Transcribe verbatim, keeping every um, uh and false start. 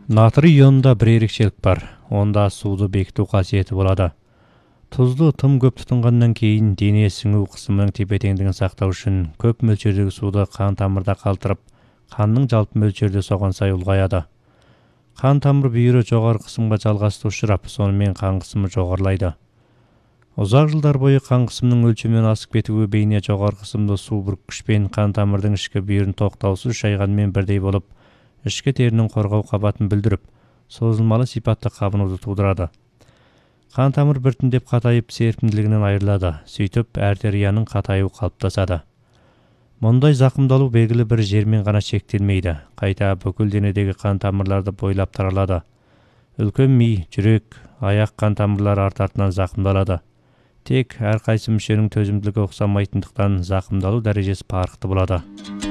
Натрий ионында бір ерекшелік бар. Онда суды бекіту қасиеті болады. Тұзды тым көп тұтынғаннан кейін дене сіңу қысымының тепе-теңдігін сақтау үшін көп мөлшердегі суды қан тамырда қалтырып, қанның жалпы мөлшерде соған сай ұлғаяды. Қан тамыр бүйірі жоғары қысымға жалғасты ұшырап, сонымен қан қысымы жоғарылайды. Ұзақ жылдар бойы қан қысымының өлшемнен асып кетуі бейне жоғары қысымды су бүріккішпен қан тамырдың ішкі бүйірін тоқтаусыз шайғанмен бірдей болып, ішкі терінің қорғау қабатын бүлдіріп, созылмалы сипатты қабынуды тудырады. Қан тамыр біртіндеп қатайып серпімділігінен айырылады, сөйтіп артерияның қатаюы қалыптасады. Мұндай зақымдалу белгілі бір жермен ғана шектелмейді, қайта бүкіл денедегі қан тамырларды бойлап таралады. Үлкен ми, жүрек, аяқ қан тамырлары арт-артынан зақымдалады. Тек әрқайсы мүшенің төзімділігі ұқсамайтындықтан зақымдалу дәрежесі farklı болады.